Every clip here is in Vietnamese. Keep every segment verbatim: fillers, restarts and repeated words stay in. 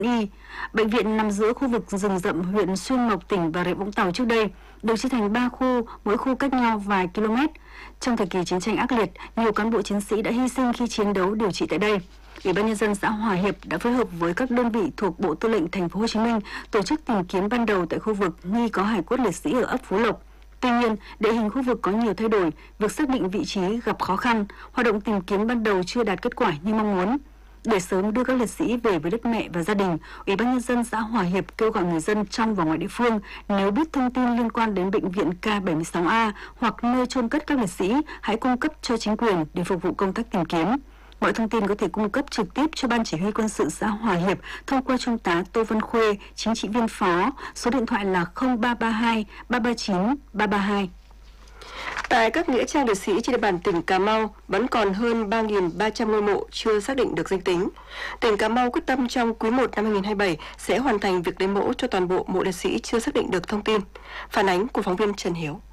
Y. Bệnh viện nằm giữa khu vực rừng rậm huyện Xuyên Mộc, tỉnh Bà Rịa Vũng Tàu trước đây, được chia thành ba khu, mỗi khu cách nhau vài km. Trong thời kỳ chiến tranh ác liệt, nhiều cán bộ chiến sĩ đã hy sinh khi chiến đấu điều trị tại đây. Ủy ban nhân dân xã Hòa Hiệp đã phối hợp với các đơn vị thuộc Bộ Tư lệnh Thành phố Hồ Chí Minh tổ chức tìm kiếm ban đầu tại khu vực nghi có hài cốt liệt sĩ ở ấp Phú Lộc. Tuy nhiên, địa hình khu vực có nhiều thay đổi, việc xác định vị trí gặp khó khăn, hoạt động tìm kiếm ban đầu chưa đạt kết quả như mong muốn. Để sớm đưa các liệt sĩ về với đất mẹ và gia đình, Ủy ban nhân dân xã Hòa Hiệp kêu gọi người dân trong và ngoài địa phương nếu biết thông tin liên quan đến bệnh viện K bảy mươi sáu A hoặc nơi chôn cất các liệt sĩ, hãy cung cấp cho chính quyền để phục vụ công tác tìm kiếm. Mọi thông tin có thể cung cấp trực tiếp cho Ban Chỉ huy Quân sự xã Hòa Hiệp thông qua Trung tá Tô Văn Khuê, chính trị viên phó, số điện thoại là không ba ba hai ba ba chín ba ba hai. Tại các nghĩa trang liệt sĩ trên địa bàn tỉnh Cà Mau vẫn còn hơn ba nghìn ba trăm ngôi mộ chưa xác định được danh tính. Tỉnh Cà Mau quyết tâm trong quý một năm hai nghìn không trăm hai mươi bảy sẽ hoàn thành việc lấy mẫu cho toàn bộ mộ liệt sĩ chưa xác định được thông tin. Phản ánh của phóng viên Trần Hiếu.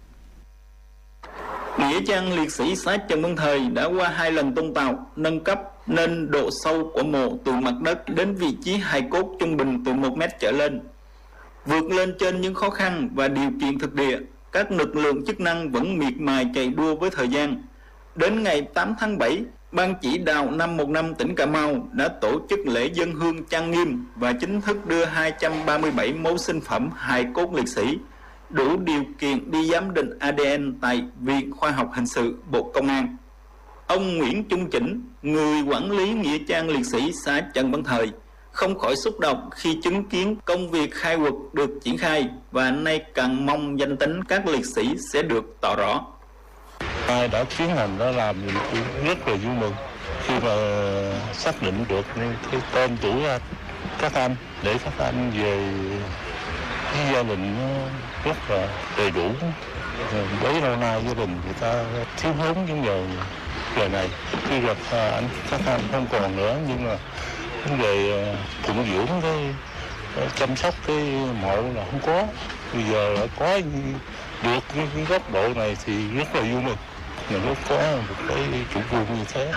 Nghĩa trang liệt sĩ xã Trần Văn Thời đã qua hai lần tôn tạo, nâng cấp nên độ sâu của mộ từ mặt đất đến vị trí hài cốt trung bình từ một mét trở lên. Vượt lên trên những khó khăn và điều kiện thực địa, các lực lượng chức năng vẫn miệt mài chạy đua với thời gian. Đến ngày tám tháng bảy, Ban chỉ đạo năm một năm tỉnh Cà Mau đã tổ chức lễ dâng hương trang nghiêm và chính thức đưa hai trăm ba mươi bảy mẫu sinh phẩm hài cốt liệt sĩ đủ điều kiện đi giám định a đê en tại Viện Khoa học Hình sự Bộ Công an. Ông Nguyễn Trung Chỉnh, người quản lý nghĩa trang liệt sĩ xã Trần Văn Thời, không khỏi xúc động khi chứng kiến công việc khai quật được triển khai và nay càng mong danh tính các liệt sĩ sẽ được tỏ rõ. Ai đã tiến hành đã làm thì rất là vui mừng khi mà xác định được cái tên tuổi các anh để các anh về cái gia đình rất là đầy đủ. Bấy lâu nay gia đình người ta thiếu thốn những giờ giờ này, khi gặp anh các anh không còn nữa, nhưng mà vấn đề phụng dưỡng cái chăm sóc cái mộ là không có. Bây giờ đã có được cái, cái góc độ này thì rất là vui mừng. Nhà nước có một cái chủ trương như thế.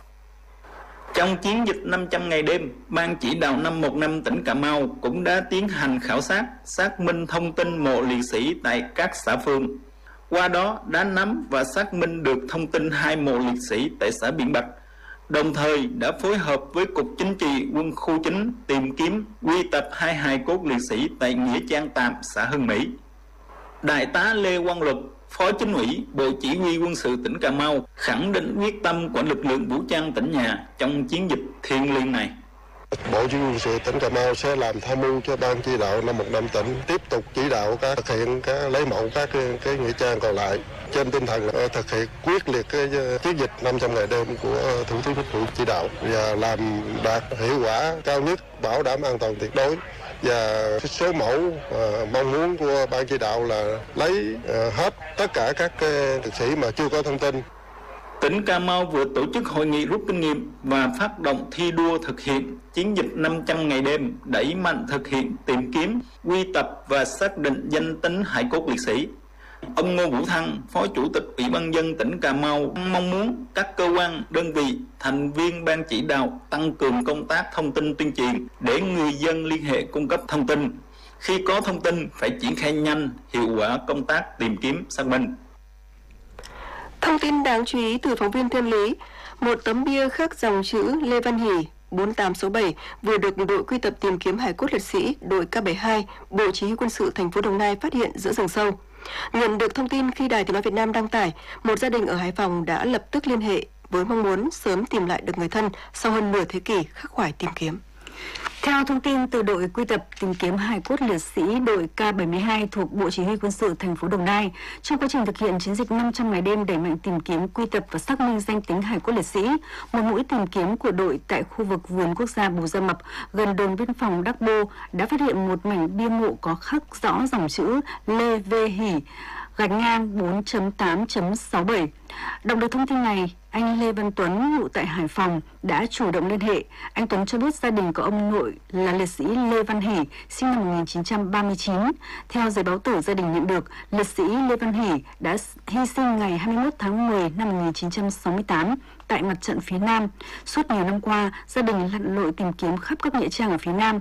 Trong chiến dịch năm trăm ngày đêm, Ban chỉ đạo năm một năm tỉnh Cà Mau cũng đã tiến hành khảo sát, xác minh thông tin mộ liệt sĩ tại các xã phường. Qua đó đã nắm và xác minh được thông tin hai mộ liệt sĩ tại xã Biển Bạch, đồng thời đã phối hợp với Cục Chính trị Quân khu chín tìm kiếm quy tập hai hài cốt liệt sĩ tại nghĩa trang tạm xã Hưng Mỹ. Đại tá Lê Quang Luật, Phó Chính ủy Bộ Chỉ huy Quân sự tỉnh Cà Mau khẳng định quyết tâm của lực lượng vũ trang tỉnh nhà trong chiến dịch thiêng liêng này. Bộ Chỉ huy Quân sự tỉnh Cà Mau sẽ làm tham mưu cho Ban chỉ đạo năm một năm tỉnh tiếp tục chỉ đạo các thực hiện các lấy mẫu các cái, cái nghĩa trang còn lại trên tinh thần thực hiện quyết liệt cái chiến dịch năm trăm ngày đêm của Thủ tướng Chính phủ chỉ đạo và làm đạt hiệu quả cao nhất, bảo đảm an toàn tuyệt đối. Và số mẫu uh, mong muốn của Ban chỉ đạo là lấy uh, hết tất cả các uh, liệt sĩ mà chưa có thông tin. Tỉnh Cà Mau vừa tổ chức hội nghị rút kinh nghiệm và phát động thi đua thực hiện chiến dịch năm trăm ngày đêm, đẩy mạnh thực hiện tìm kiếm, quy tập và xác định danh tính hài cốt liệt sĩ. Ông Ngô Vũ Thăng, Phó Chủ tịch Ủy ban nhân dân tỉnh Cà Mau mong muốn các cơ quan, đơn vị, thành viên Ban chỉ đạo tăng cường công tác thông tin tuyên truyền để người dân liên hệ cung cấp thông tin. Khi có thông tin phải triển khai nhanh, hiệu quả công tác tìm kiếm xác minh. Thông tin đáng chú ý từ phóng viên Thiên Lý, một tấm bia khắc dòng chữ Lê Văn Hỷ bốn tám sáu bảy vừa được đội quy tập tìm kiếm hài cốt liệt sĩ đội K bảy mươi hai, Bộ Chỉ huy Quân sự thành phố Đồng Nai phát hiện giữa rừng sâu. Nhận được thông tin khi Đài Tiếng nói Việt Nam đăng tải, một gia đình ở Hải Phòng đã lập tức liên hệ với mong muốn sớm tìm lại được người thân sau hơn nửa thế kỷ khắc khoải tìm kiếm. Theo thông tin từ đội quy tập tìm kiếm hài cốt liệt sĩ đội K bảy mươi hai thuộc Bộ Chỉ huy Quân sự thành phố Đồng Nai, trong quá trình thực hiện chiến dịch năm trăm ngày đêm đẩy mạnh tìm kiếm, quy tập và xác minh danh tính hài cốt liệt sĩ, một mũi tìm kiếm của đội tại khu vực vườn quốc gia Bù Gia Mập gần đồn biên phòng Đắc Bô đã phát hiện một mảnh bia mộ có khắc rõ dòng chữ Lê V Hỷ gạch ngang bốn chấm tám chấm sáu bảy. Đọc được thông tin này, anh Lê Văn Tuấn ngụ tại Hải Phòng đã chủ động liên hệ. Anh Tuấn cho biết gia đình có ông nội là liệt sĩ Lê Văn Hỷ, sinh năm một nghìn chín trăm ba mươi chín. Theo giấy báo tử gia đình nhận được, liệt sĩ Lê Văn Hỷ đã hy sinh ngày hai mươi mốt tháng mười năm một nghìn chín trăm sáu mươi tám tại mặt trận phía Nam. Suốt nhiều năm qua, gia đình lặn lội tìm kiếm khắp các nghĩa trang ở phía Nam